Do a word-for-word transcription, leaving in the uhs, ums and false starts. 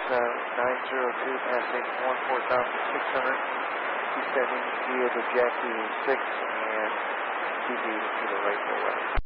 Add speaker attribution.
Speaker 1: uh, nine zero two, passing one four thousand six hundred, descending via the Jackie six and deviating to the right or left.